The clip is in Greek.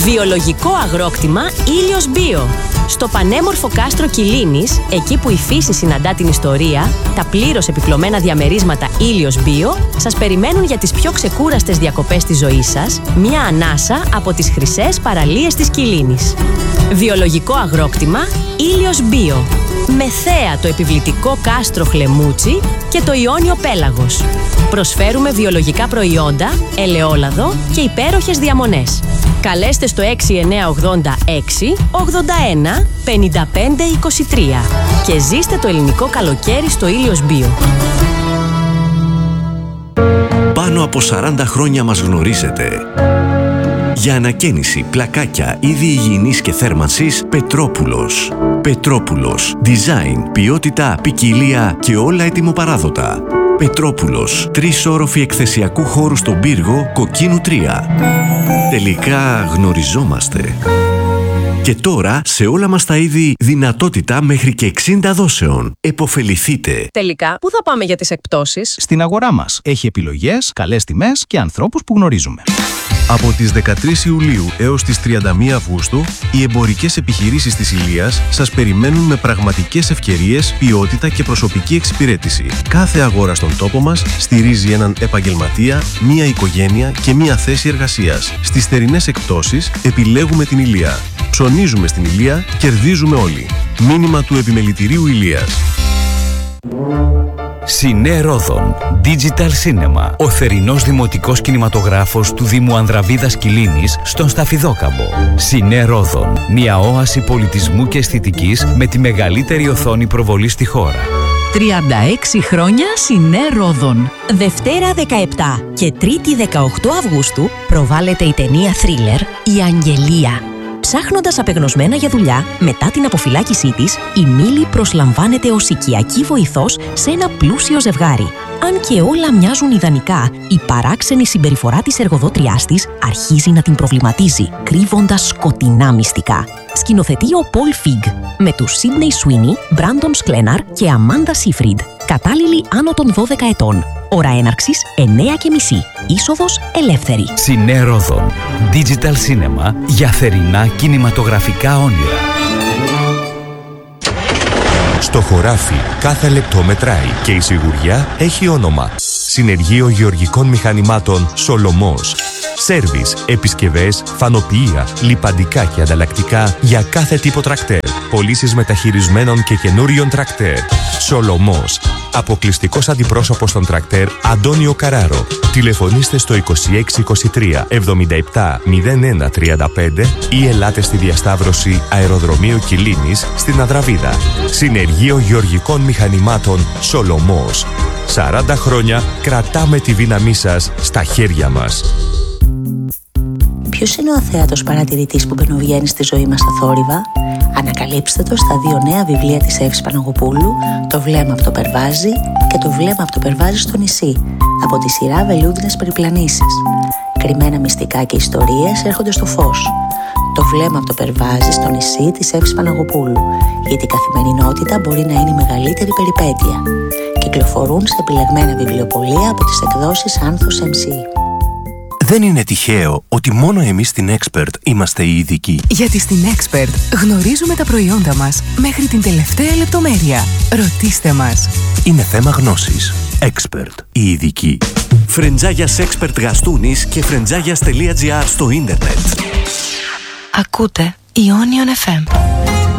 Βιολογικό αγρόκτημα Ήλιος Μπίο. Στο πανέμορφο κάστρο Κιλίνης, εκεί που η φύση συναντά την ιστορία, τα πλήρως επιπλωμένα διαμερίσματα Ήλιος Μπίο σας περιμένουν για τις πιο ξεκούραστες διακοπές της ζωής σας, μια ανάσα από τις χρυσές παραλίες της Κιλίνης. Βιολογικό αγρόκτημα Ήλιος Μπίο. Με θέα το επιβλητικό κάστρο Χλεμούτσι και το Ιόνιο Πέλαγος. Προσφέρουμε βιολογικά προϊόντα, ελαιόλαδο και υπέροχες διαμονές. Καλέστε στο 6986 81 55 23 και ζήστε το ελληνικό καλοκαίρι στο Ήλιος Μπίο. Πάνω από 40 χρόνια μας γνωρίζετε. Για ανακαίνιση, πλακάκια, είδη υγιεινής και θέρμανσης, Πετρόπουλος. Πετρόπουλος. Design, ποιότητα, ποικιλία και όλα ετοιμοπαράδοτα. Πετρόπουλος. 3 όροφοι εκθεσιακού χώρου στον πύργο, Κοκκίνου 3. Τελικά γνωριζόμαστε. Και τώρα σε όλα μας τα είδη δυνατότητα μέχρι και 60 δόσεων. Εποφεληθείτε. Τελικά, πού θα πάμε για τις εκπτώσεις? Στην αγορά μας. Έχει επιλογές, καλές τιμές και ανθρώπους που γνωρίζουμε. Από τις 13 Ιουλίου έως τις 31 Αυγούστου, οι εμπορικές επιχειρήσεις της Ηλίας σας περιμένουν με πραγματικές ευκαιρίες, ποιότητα και προσωπική εξυπηρέτηση. Κάθε αγορά στον τόπο μας στηρίζει έναν επαγγελματία, μία οικογένεια και μία θέση εργασίας. Στις θερινές εκπτώσεις επιλέγουμε την Ηλία. Ψωνίζουμε στην Ηλία, κερδίζουμε όλοι. Μήνυμα του Επιμελητηρίου Ηλίας. Σινέ Ρόδον Digital Cinema. Ο θερινός δημοτικός κινηματογράφος του Δήμου Ανδραβίδας Κιλίνης στον Σταφιδόκαμπο. Σινέ Ρόδον. Μια όαση πολιτισμού και αισθητικής με τη μεγαλύτερη οθόνη προβολής στη χώρα. 36 χρόνια Σινέ Ρόδον. Δευτέρα 17 και Τρίτη 18 Αυγούστου προβάλλεται η ταινία θρίλερ «Η Αγγελία». Ψάχνοντας απεγνωσμένα για δουλειά, μετά την αποφυλάκησή της, η Μίλη προσλαμβάνεται ως οικιακή βοηθός σε ένα πλούσιο ζευγάρι. Αν και όλα μοιάζουν ιδανικά, η παράξενη συμπεριφορά της εργοδότριάς της αρχίζει να την προβληματίζει, κρύβοντας σκοτεινά μυστικά. Σκηνοθετεί ο Πολ Φιγκ, με τους Σίντνεϊ Σουίνι, Μπράντον Σκλέναρ και Αμάντα Σίφριντ. Κατάλληλοι άνω των 12 ετών. Ώρα έναρξης 9:30. Είσοδος ελεύθερη. Σινέ Ρόδον. Digital Cinema για θερινά κινηματογραφικά όνειρα. Στο χωράφι κάθε λεπτό μετράει και η σιγουριά έχει όνομα. Συνεργείο Γεωργικών Μηχανημάτων Σολομός. Σέρβις, επισκευές, φανοποιεία, λιπαντικά και ανταλλακτικά για κάθε τύπο τρακτέρ. Πωλήσεις μεταχειρισμένων και καινούριων τρακτέρ. Σολομός. Αποκλειστικός αντιπρόσωπος των τρακτέρ Αντώνιο Καράρο. Τηλεφωνήστε στο 2623 77 01 35 ή ελάτε στη διασταύρωση Αεροδρομίου Κιλίνης στην Ανδραβίδα. Συνεργείο Γεωργικών Μηχανημάτων Σολομός. 40 χρόνια κρατάμε τη δύναμή σας στα χέρια μας. Ποιος είναι ο αθέατος παρατηρητής που μπαινοβγαίνει στη ζωή μας στα θόρυβα? Ανακαλύψτε το στα 2 νέα βιβλία της Εύης Παναγοπούλου, «Το βλέμμα από το Περβάζι» και «Το βλέμμα από το Περβάζι στο νησί», από τη σειρά Βελούδινες περιπλανήσεις. Κρυμμένα μυστικά και ιστορίες έρχονται στο φως. «Το βλέμμα από το Περβάζι στο νησί» της Εύης Παναγοπούλου, γιατί η καθημερινότητα μπορεί να είναι η μεγαλύτερη περιπέτεια. Κυκλοφορούν σε επιλεγμένα βιβλιοπωλεία από τις εκδόσεις Άνθος MC. Δεν είναι τυχαίο ότι μόνο εμείς στην Expert είμαστε οι ειδικοί. Γιατί στην Expert γνωρίζουμε τα προϊόντα μας μέχρι την τελευταία λεπτομέρεια. Ρωτήστε μας. Είναι θέμα γνώσης. Expert, οι ειδικοί. Φρεντζάγιας Expert Γαστούνης και φρεντζάγιας.gr στο ίντερνετ. Ακούτε Ionion FM.